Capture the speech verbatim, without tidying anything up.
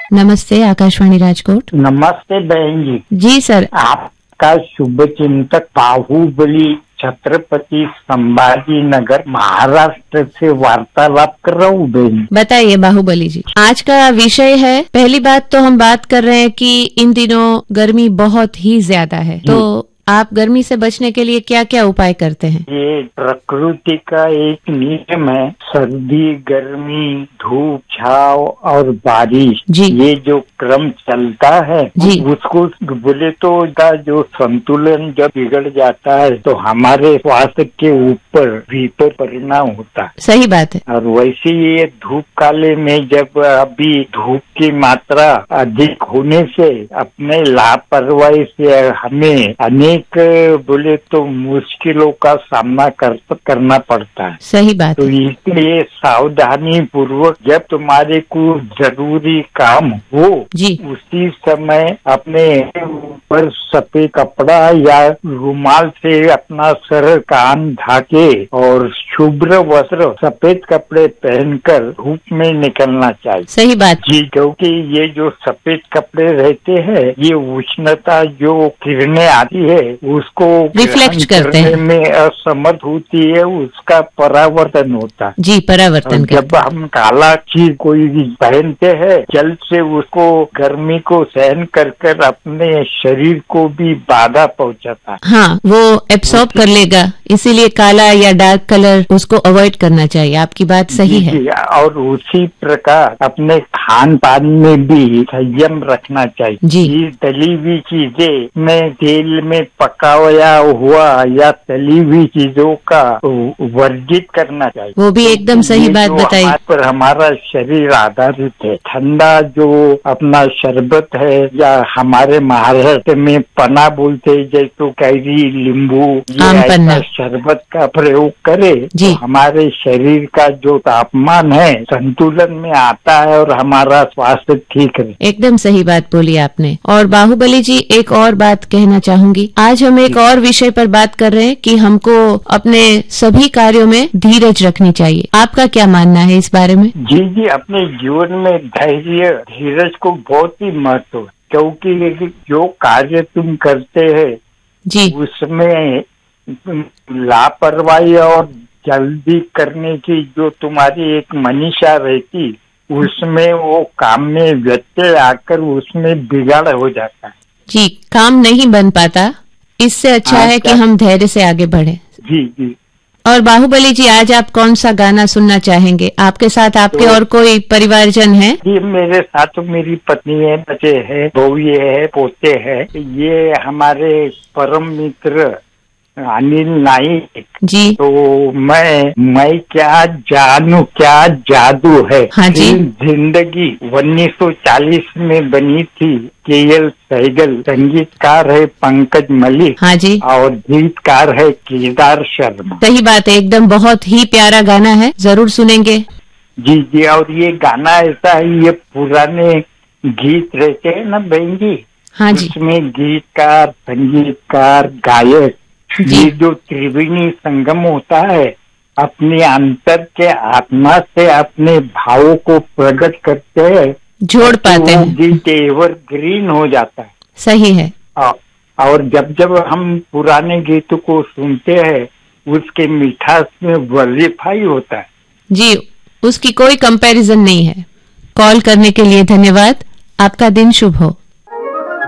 नमस्ते, आकाशवाणी राजकोट। नमस्ते बहन जी। जी सर। आपका शुभ चिंतक बाहुबली छत्रपति संभाजी नगर महाराष्ट्र से वार्तालाप कर रहा हूँ बहन। बताइए बाहुबली जी, आज का विषय है। पहली बात तो हम बात कर रहे हैं कि इन दिनों गर्मी बहुत ही ज्यादा है, तो आप गर्मी से बचने के लिए क्या क्या उपाय करते हैं? ये प्रकृति का एक नियम है, सर्दी, गर्मी, धूप, छाव और बारिश, ये जो क्रम चलता है जी। उसको बोले तो का जो संतुलन जब बिगड़ जाता है तो हमारे स्वास्थ्य के ऊपर विपरीत परिणाम होता है। सही बात है। और वैसे ये धूप काले में जब अभी धूप की मात्रा अधिक होने से अपने लापरवाही से हमें अनेक बोले तो मुश्किलों का सामना कर, करना पड़ता है। सही बात तो है। इसलिए सावधानी पूर्वक जब तुम्हारे को जरूरी काम हो जी। उसी समय अपने ऊपर सफेद कपड़ा या रुमाल से अपना सर कान ढाके और शुभ्र वस्त्र सफेद कपड़े पहनकर धूप में निकलना चाहिए। सही बात जी, क्योंकि ये जो सफेद कपड़े रहते हैं ये उष्णता जो किरणें आती है उसको रिफ्लेक्ट करते हैं, में असमर्थ होती है, उसका परावर्तन होता है। जी, परावर्तन। जब हम काला चीज कोई भी पहनते हैं जल्द से उसको गर्मी को सहन कर कर अपने शरीर को भी बाधा पहुंचाता है। हाँ, वो एब्सॉर्ब कर लेगा, इसीलिए काला या डार्क कलर उसको अवॉइड करना चाहिए। आपकी बात सही है। और उसी प्रकार अपने खान पान में भी संयम रखना चाहिए जी। तली हुई चीजें में तेल में पकाया हुआ या तली हुई चीजों का वर्जित करना चाहिए। वो भी एकदम सही बात बताई। पर हमारा शरीर आधारित है। ठंडा जो अपना शरबत है या हमारे महाराष्ट्र में पना बोलते जैसे कैरी, नींबू, ये शरबत का प्रयोग करे तो हमारे शरीर का जो तापमान है संतुलन में आता है और हमारा स्वास्थ्य ठीक है। एकदम सही बात बोली आपने। और बाहुबली जी, एक और बात कहना चाहूंगी। आज हम एक और विषय पर बात कर रहे हैं कि हमको अपने सभी कार्यों में धीरज रखनी चाहिए। आपका क्या मानना है इस बारे में? जी जी, अपने जीवन में धैर्य धीरज को बहुत ही महत्व है, क्योंकि जो कार्य तुम करते हैं जी उसमें लापरवाही और जल्दी करने की जो तुम्हारी एक मनीषा रहती उसमें वो काम में व्यत्यय आकर उसमें बिगाड़ हो जाता है। जी, काम नहीं बन पाता। इससे अच्छा है कि हम धैर्य से आगे बढ़े। जी जी। और बाहुबली जी, आज आप कौन सा गाना सुनना चाहेंगे? आपके साथ आपके तो, और कोई परिवारजन है? जी, मेरे साथ तो मेरी पत्नी है, बच्चे है, बहू है, पोते है। ये हमारे परम मित्र अनिल नाइक जी। तो मैं मैं क्या जानू क्या जादू है। हाँ जी। जिंदगी उन्नीस सौ चालीस में बनी थी। के एल सहगल संगीतकार है, पंकज मलिक। हाँ जी। और गीतकार है केदार शर्मा। सही बात है, एकदम बहुत ही प्यारा गाना है, जरूर सुनेंगे। जी जी। और ये गाना ऐसा है, ये पुराने गीत रहते हैं ना बहन जी। हाँ जी। उसमें गीतकार, संगीतकार, गायक, ये जो त्रिवेणी संगम होता है अपने अंतर के आत्मा से अपने भावों को प्रकट करते हैं, जोड़ पाते हैं, गीत एवर ग्रीन हो जाता है। सही है। और जब जब हम पुराने गीतों को सुनते हैं उसके मिठास में वर्जिफाई होता है। जी, उसकी कोई कंपैरिजन नहीं है। कॉल करने के लिए धन्यवाद। आपका दिन शुभ हो।